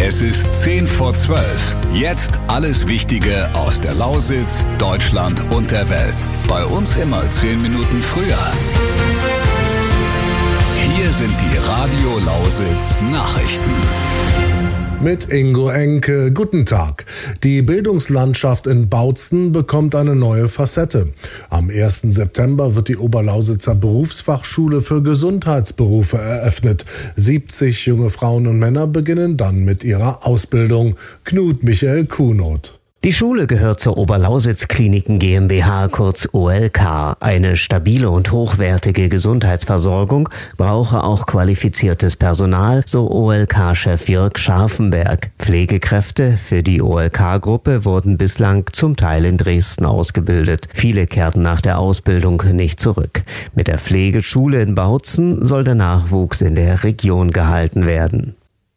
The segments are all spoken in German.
Es ist 11:10. Jetzt alles Wichtige aus der Lausitz, Deutschland und der Welt. Bei uns immer 10 Minuten früher. Hier sind die Radio Lausitz Nachrichten. Mit Ingo Enke, guten Tag. Die Bildungslandschaft in Bautzen bekommt eine neue Facette. Am 1. September wird die Oberlausitzer Berufsfachschule für Gesundheitsberufe eröffnet. 70 junge Frauen und Männer beginnen dann mit ihrer Ausbildung. Knut Michael Kuhnot. Die Schule gehört zur Oberlausitz Kliniken GmbH, kurz OLK. Eine stabile und hochwertige Gesundheitsversorgung brauche auch qualifiziertes Personal, so OLK-Chef Jörg Scharfenberg. Pflegekräfte für die OLK-Gruppe wurden bislang zum Teil in Dresden ausgebildet. Viele kehrten nach der Ausbildung nicht zurück. Mit der Pflegeschule in Bautzen soll der Nachwuchs in der Region gehalten werden.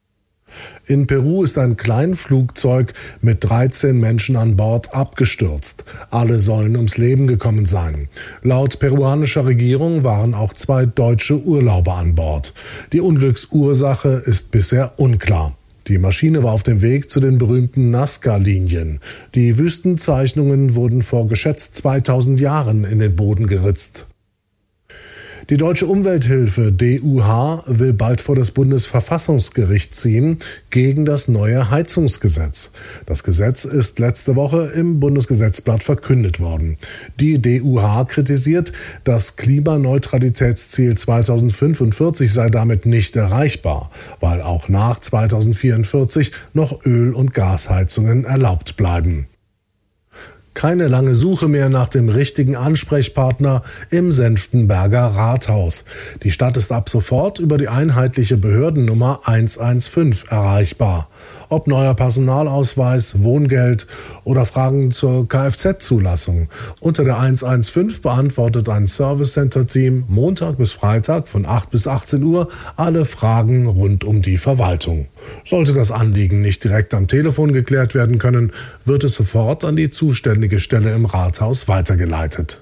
In Peru ist ein Kleinflugzeug mit 13 Menschen an Bord abgestürzt. Alle sollen ums Leben gekommen sein. Laut peruanischer Regierung waren auch 2 deutsche Urlauber an Bord. Die Unglücksursache ist bisher unklar. Die Maschine war auf dem Weg zu den berühmten Nazca-Linien. Die Wüstenzeichnungen wurden vor geschätzt 2000 Jahren in den Boden geritzt. Die Deutsche Umwelthilfe DUH will bald vor das Bundesverfassungsgericht ziehen gegen das neue Heizungsgesetz. Das Gesetz ist letzte Woche im Bundesgesetzblatt verkündet worden. Die DUH kritisiert, das Klimaneutralitätsziel 2045 sei damit nicht erreichbar, weil auch nach 2044 noch Öl- und Gasheizungen erlaubt bleiben. Keine lange Suche mehr nach dem richtigen Ansprechpartner im Senftenberger Rathaus. Die Stadt ist ab sofort über die einheitliche Behördennummer 115 erreichbar. Ob neuer Personalausweis, Wohngeld oder Fragen zur Kfz-Zulassung. Unter der 115 beantwortet ein Service-Center-Team Montag bis Freitag von 8 bis 18 Uhr alle Fragen rund um die Verwaltung. Sollte das Anliegen nicht direkt am Telefon geklärt werden können, wird es sofort an die zuständige Stelle im Rathaus weitergeleitet.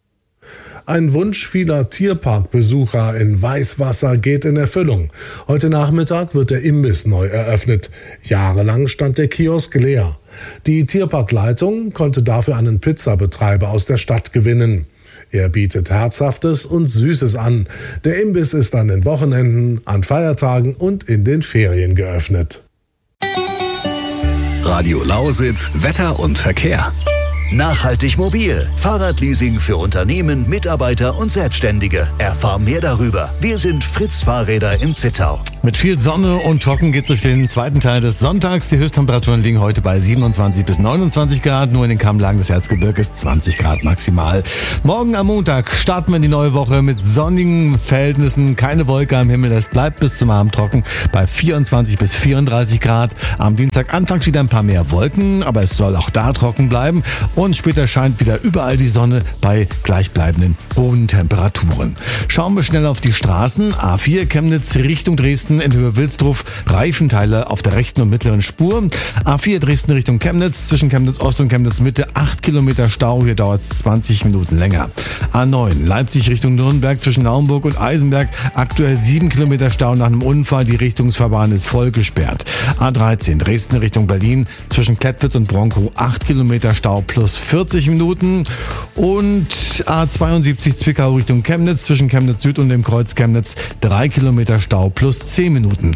Ein Wunsch vieler Tierparkbesucher in Weißwasser geht in Erfüllung. Heute Nachmittag wird der Imbiss neu eröffnet. Jahrelang stand der Kiosk leer. Die Tierparkleitung konnte dafür einen Pizzabetreiber aus der Stadt gewinnen. Er bietet Herzhaftes und Süßes an. Der Imbiss ist an den Wochenenden, an Feiertagen und in den Ferien geöffnet. Radio Lausitz, Wetter und Verkehr. Nachhaltig mobil. Fahrradleasing für Unternehmen, Mitarbeiter und Selbstständige. Erfahr mehr darüber. Wir sind Fritz Fahrräder in Zittau. Mit viel Sonne und trocken geht es durch den zweiten Teil des Sonntags. Die Höchsttemperaturen liegen heute bei 27 bis 29 Grad. Nur in den Kammlagen des Erzgebirges 20 Grad maximal. Morgen am Montag starten wir in die neue Woche mit sonnigen Verhältnissen. Keine Wolke am Himmel. Es bleibt bis zum Abend trocken bei 24 bis 34 Grad. Am Dienstag anfangs wieder ein paar mehr Wolken, aber es soll auch da trocken bleiben. Und später scheint wieder überall die Sonne bei gleichbleibenden hohen Temperaturen. Schauen wir schnell auf die Straßen. A4 Chemnitz Richtung Dresden in Höhe Wilsdruf. Reifenteile auf der rechten und mittleren Spur. A4 Dresden Richtung Chemnitz. Zwischen Chemnitz Ost und Chemnitz Mitte 8 Kilometer Stau. Hier dauert es 20 Minuten länger. A9 Leipzig Richtung Nürnberg zwischen Naumburg und Eisenberg. Aktuell 7 Kilometer Stau nach einem Unfall. Die Richtungsfahrbahn ist voll gesperrt. A13 Dresden Richtung Berlin. Zwischen Klettwitz und Bronkow 8 Kilometer Stau plus 40 Minuten. Und A72 Zwickau Richtung Chemnitz zwischen Chemnitz Süd und dem Kreuz Chemnitz 3 Kilometer Stau plus 10 Minuten.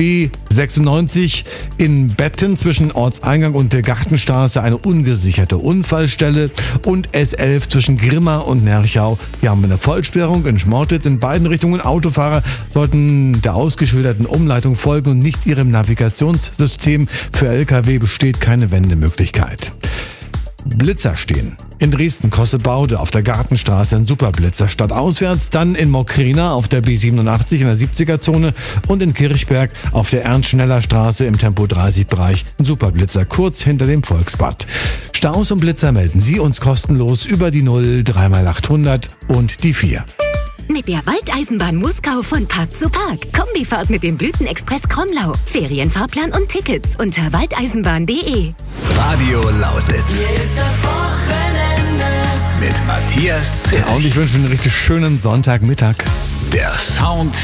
B96 in Betten zwischen Ortseingang und der Gartenstraße eine ungesicherte Unfallstelle. Und S11 zwischen Grimma und Nerchau. Hier haben wir eine Vollsperrung in Schmortitz in beiden Richtungen. Autofahrer sollten der ausgeschilderten Umleitung folgen und nicht ihrem Navigationssystem. Für LKW besteht keine Wendemöglichkeit. Blitzer stehen. In Dresden-Kossebaude auf der Gartenstraße ein Superblitzer. Stadtauswärts dann in Mokrina auf der B87 in der 70er-Zone und in Kirchberg auf der Ernst-Schneller-Straße im Tempo-30-Bereich ein Superblitzer kurz hinter dem Volksbad. Staus und Blitzer melden Sie uns kostenlos über die 0 3x800 und die 4. Mit der Waldeisenbahn Muskau von Park zu Park. Kombifahrt mit dem Blütenexpress Kromlau. Ferienfahrplan und Tickets unter waldeisenbahn.de. Radio Lausitz. Hier ist das Wochenende. Mit Matthias Zilch. Und ich wünsche einen richtig schönen Sonntagmittag. Der Sound